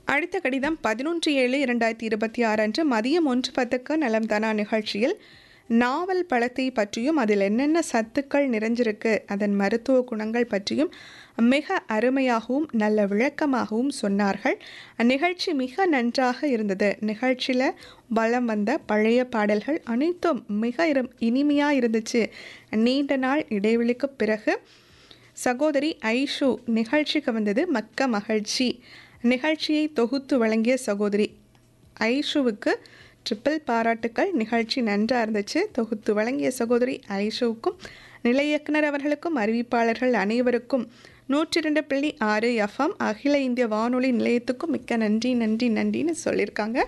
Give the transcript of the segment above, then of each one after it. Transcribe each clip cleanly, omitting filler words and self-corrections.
அடுத்த கடிதம் 11/7/2026 அன்று மதியம் 1:10க்கு நலம் தானா நிகழ்ச்சியில் நாவல் பழத்தை பற்றியும் அதில் என்னென்ன சத்துக்கள் நிறைஞ்சிருக்கு அதன் மருத்துவ குணங்கள் பற்றியும் மிக அருமையாகவும் நல்ல விளக்கமாகவும் சொன்னார்கள். அந்நிகழ்ச்சி மிக நன்றாக இருந்தது. நிகழ்ச்சியில் வலம் வந்த பழைய பாடல்கள் அனைத்தும் மிக இனிமையாக இருந்துச்சு. நீண்ட நாள் இடைவெளிக்கு பிறகு சகோதரி ஐஷு நிகழ்ச்சிக்கு வந்தது மக்க மகிழ்ச்சி. நிகழ்ச்சியை தொகுத்து வழங்கிய சகோதரி ஐஷுவுக்கு ட்ரிபிள் பாராட்டுக்கள். நிகழ்ச்சி நன்றாக இருந்துச்சு. தொகுத்து வழங்கிய சகோதரி ஐஷுவுக்கும் நிலை இயக்குனர் அவர்களுக்கும் அறிவிப்பாளர்கள் அனைவருக்கும் 102.6 FM அகில இந்திய வானொலி நிலையத்துக்கும் மிக்க நன்றி நன்றி நன்றின்னு சொல்லியிருக்காங்க.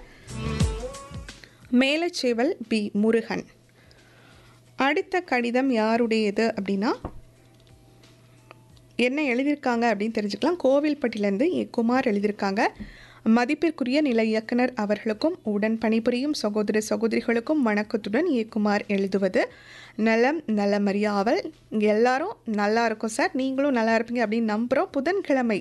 மேலச்சேவல் பி முருகன். அடுத்த கடிதம் யாருடையது அப்படின்னா என்ன எழுதியிருக்காங்க அப்படின்னு தெரிஞ்சுக்கலாம். கோவில்பட்டியிலேருந்து குமார் எழுதியிருக்காங்க. மதிப்பிற்குரிய நிலை இயக்குனர் அவர்களுக்கும் உடன் பணிபுரியும் சகோதர சகோதரிகளுக்கும் வணக்கத்துடன் குமார் எழுதுவது நலம் நலமறியாவல். எல்லாரும் நல்லா இருக்கும் சார், நீங்களும் நல்லா இருப்பீங்க அப்படின்னு நம்புகிறோம். புதன்கிழமை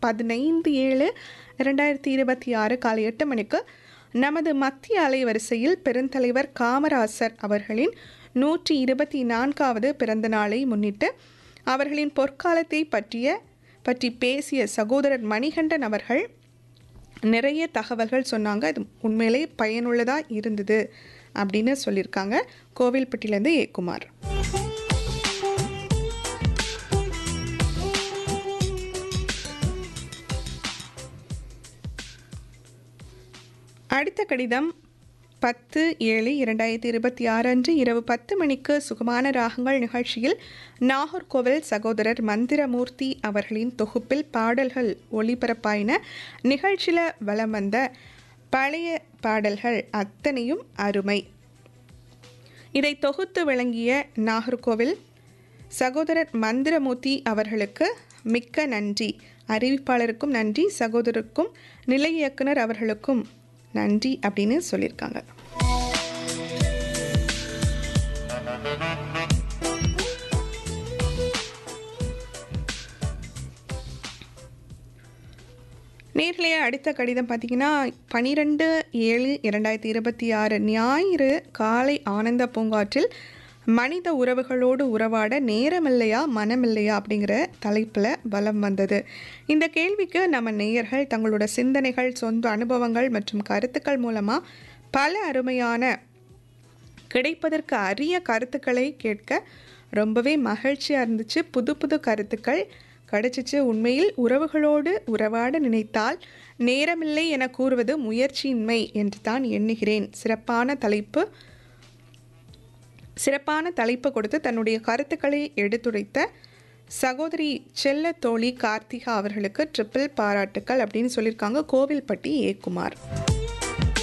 15/7/2026 காலை 8 மணிக்கு நமது மத்திய அலைவரிசையில் பெருந்தலைவர் காமராசர் அவர்களின் 124வது பிறந்த நாளை முன்னிட்டு அவர்களின் பொற்காலத்தை பற்றி பேசிய சகோதரர் மணிகண்டன் அவர்கள் நிறைய தகவல்கள் சொன்னாங்க. அது உண்மையிலே பயனுள்ளதாக இருந்தது அப்படின்னு சொல்லியிருக்காங்க. கோவில்பட்டியிலேருந்து குமார். அடுத்த கடிதம் 10/7/2026 அன்று இரவு 10 மணிக்கு சுகமான ராகங்கள் நிகழ்ச்சியில் நாகர்கோவில் சகோதரர் மந்திரமூர்த்தி அவர்களின் தொகுப்பில் பாடல்கள் ஒளிபரப்பாயின. நிகழ்ச்சியில் வலம் வந்த பழைய பாடல்கள் அத்தனையும் அருமை. இதை தொகுத்து வழங்கிய நாகர்கோவில் சகோதரர் மந்திரமூர்த்தி அவர்களுக்கு மிக்க நன்றி. அறிவிப்பாளருக்கும் நன்றி, சகோதரருக்கும் நிலை இயக்குனர் அவர்களுக்கும் நன்றி அப்படின்னு சொல்லியிருக்காங்க. நேர்களே, அடுத்த கடிதம் பார்த்தீங்கன்னா 12/7/2026 ஞாயிறு காலை ஆனந்த பூங்காற்றில் மனித உறவுகளோடு உறவாட நேரமில்லையா மனமில்லையா அப்படிங்கிற தலைப்பில் வலம் வந்தது. இந்த கேள்விக்கு நம்ம நேயர்கள் தங்களோட சிந்தனைகள், சொந்த அனுபவங்கள் மற்றும் கருத்துக்கள் மூலமாக பல அருமையான கிடைப்பதற்கு அரிய கருத்துக்களை கேட்க ரொம்பவே மகிழ்ச்சியாக இருந்துச்சு. புது புது கருத்துக்கள் கிடைச்சிச்சு. உண்மையில் உறவுகளோடு உறவாட நினைத்தால் நேரமில்லை என கூறுவது முயற்சியின்மை என்று தான் எண்ணுகிறேன். சிறப்பான தலைப்பு கொடுத்து தன்னுடைய கருத்துக்களை எடுத்துரைத்த சகோதரி செல்ல தோழி கார்த்திகா அவர்களுக்கு ட்ரிபிள் பாராட்டுக்கள் அப்படின்னு சொல்லியிருக்காங்க. கோவில்பட்டி குமார்.